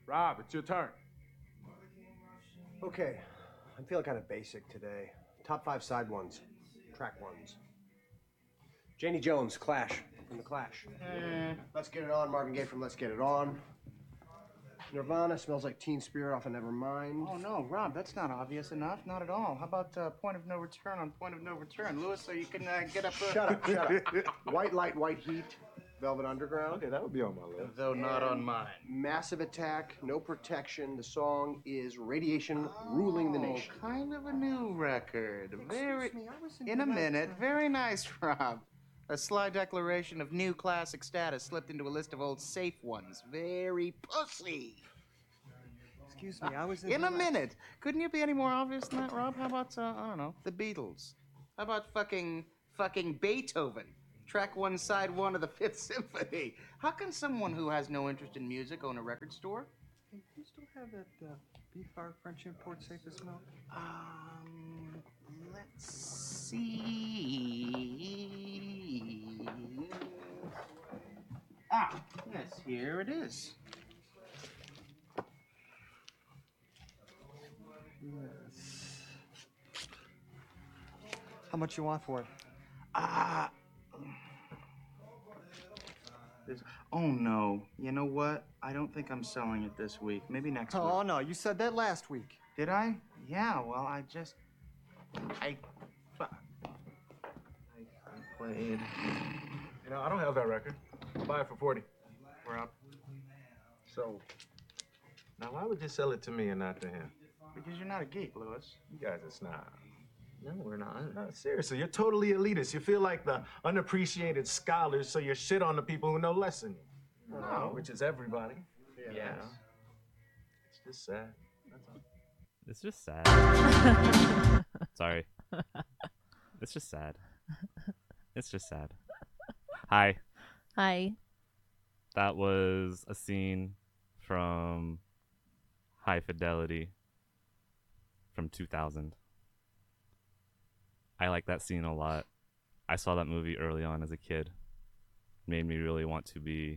Rob, it's your turn. Okay, I'm feeling kind of basic today. Top 5 side ones, track ones. Janie Jones, Clash, from The Clash. Let's Get It On, Marvin Gaye from Let's Get It On. Nirvana, Smells Like Teen Spirit off of Nevermind. Oh, no, Rob, that's not obvious enough. Not at all. How about Point of No Return on Point of No Return? Louis, so you can get up... Shut up. White Light, White Heat, Velvet Underground. Okay, that would be on my list. Though not on mine. Massive Attack, No Protection. The song is Radiation Ruling the Nation. Kind of a new record. Excuse me, I was In a minute. Very nice, Rob. A sly declaration of new classic status slipped into a list of old safe ones. Very pussy. Excuse me, I was In a minute. Couldn't you be any more obvious than that, Rob? How about, I don't know, the Beatles? How about fucking Beethoven? Track 1, side 1 of the Fifth Symphony. How can someone who has no interest in music own a record store? Hey, do you still have that beef our French import safe as milk? Let's see. Yes, here it is. Yes. How much you want for it? Oh no. You know what? I don't think I'm selling it this week. Maybe next week. Oh, no, you said that last week. Did I? Yeah, well, I played. You know, I don't have that record. I'll buy it for 40. We're up. So, now why would you sell it to me and not to him? Because you're not a geek, Louis. You guys are snobs. No, we're not. No, seriously, you're totally elitist. You feel like the unappreciated scholars, so you shit on the people who know less than you. No, which is everybody. Yes. It's just sad. That's all. It's just sad. Sorry. It's just sad. It's just sad. Hi. Hi. That was a scene from High Fidelity from 2000. I like that scene a lot. I saw that movie early on as a kid. Made me really want to be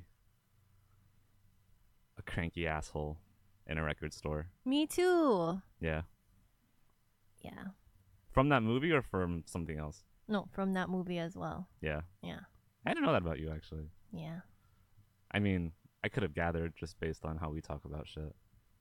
a cranky asshole in a record store. Me too. Yeah. Yeah. From that movie or from something else? No, from that movie as well. Yeah. Yeah. I didn't know that about you, actually. Yeah. I mean, I could have gathered just based on how we talk about shit.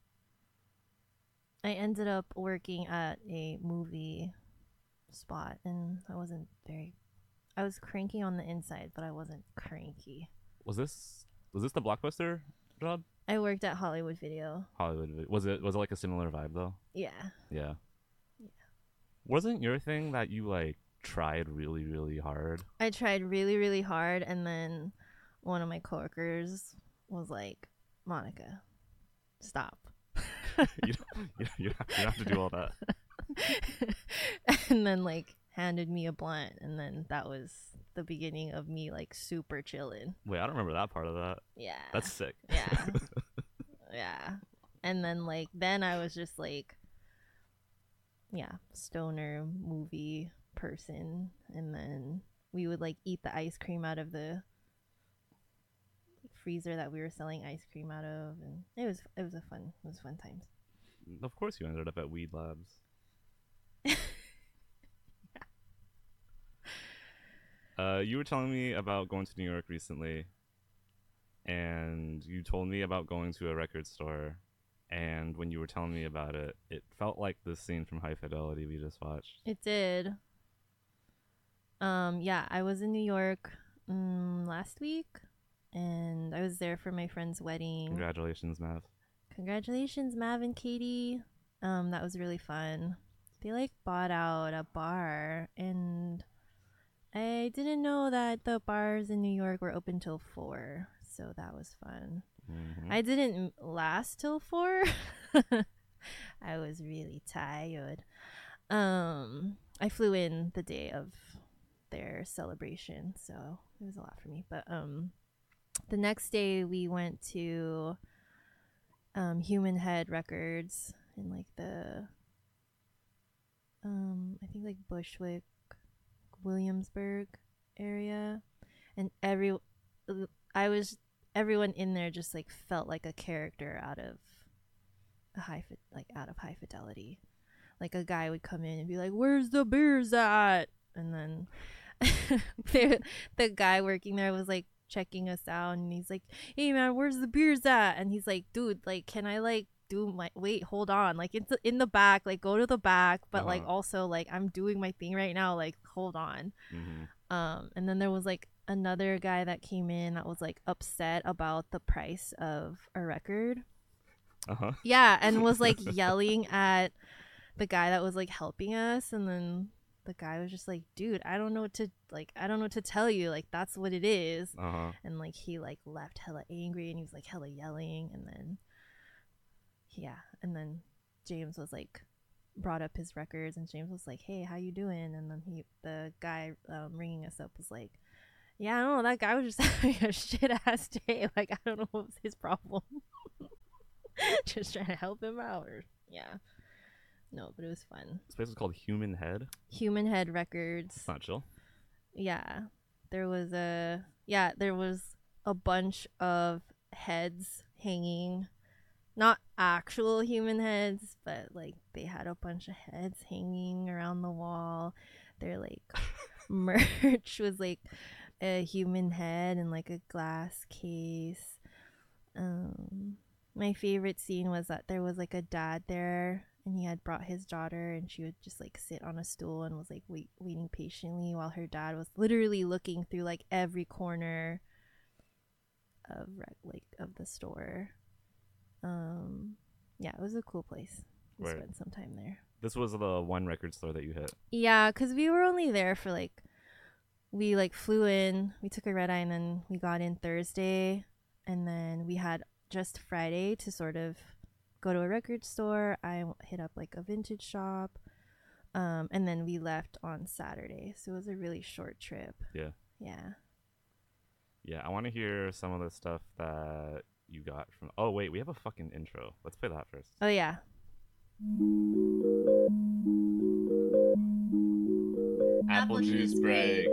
I ended up working at a movie spot and I was cranky on the inside, but I wasn't cranky. Was this the Blockbuster job? I worked at Hollywood Video. Was it like a similar vibe though? Yeah. Yeah. Wasn't your thing that you like tried really, really hard? I tried really, really hard, and then one of my coworkers was like, "Monica, stop." you don't have to do all that. And then like handed me a blunt, and then that was the beginning of me like super chilling. Wait, I don't remember that part of that. Yeah. That's sick. Yeah. Yeah. And then like then I was just like, yeah, stoner movie person, and then we would like eat the ice cream out of the freezer that we were selling ice cream out of, and it was fun times. Of course you ended up at Weed Labs. You were telling me about going to New York recently, and you told me about going to a record store, and when you were telling me about it, it felt like the scene from High Fidelity we just watched. It did. Yeah, I was in New York last week, and I was there for my friend's wedding. Congratulations, Mav. Congratulations, Mav and Katie. That was really fun. They like bought out a bar, and I didn't know that the bars in New York were open till 4, so that was fun. Mm-hmm. I didn't last till 4. I was really tired. I flew in the day of their celebration, so it was a lot for me. But the next day we went to Human Head Records in like the I think like Bushwick, Williamsburg area, and I was everyone in there just like felt like a character out of High Fidelity. Like a guy would come in and be like, "Where's the beers at?" And then the guy working there was like checking us out, and he's like, "Hey man, where's the beers at?" And he's like, "Dude, like, can I like do my wait? Hold on, like it's in the back. Like go to the back, but like also like I'm doing my thing right now. Like hold on." And then there was like another guy that came in that was like upset about the price of a record. Yeah, and was like yelling at the guy that was like helping us, and then the guy was just like, "Dude, I don't know what to tell you, like that's what it is." And like he like left hella angry, and he was like hella yelling, and then James was like brought up his records, and James was like, "Hey, how you doing?" And then the guy ringing us up was like, "Yeah, I don't know, that guy was just having a shit ass day, like I don't know what was his problem." Just trying to help him out, or no, but it was fun. This place is called Human Head. Human Head Records. It's not chill. Yeah, there was a bunch of heads hanging, not actual human heads, but like they had a bunch of heads hanging around the wall. Their like merch was like a human head in like a glass case. My favorite scene was that there was like a dad there, and he had brought his daughter, and she would just like sit on a stool and was like waiting patiently while her dad was literally looking through like every corner of the store. Yeah, it was a cool place. We spent some time there. This was the one record store that you hit. Yeah, because we were only there for like, we like flew in, we took a red eye, and then we got in Thursday, and then we had just Friday to sort of go to a record store. I hit up like a vintage shop, and then we left on Saturday, so it was a really short trip. Yeah, I want to hear some of the stuff that you got from. Oh wait, we have a fucking intro. Let's play that first. Oh yeah. Apple juice break.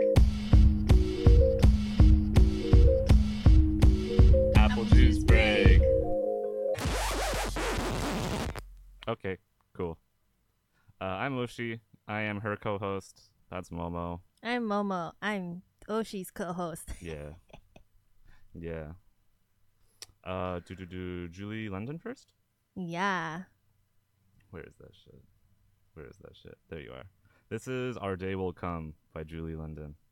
Apple juice break. Okay, cool. I'm Oshi. I am her co-host. That's Momo. I'm Momo. I'm Oshi's co-host. Yeah. Do Julie London first? Yeah. Where is that shit? There you are. This is Our Day Will Come by Julie London.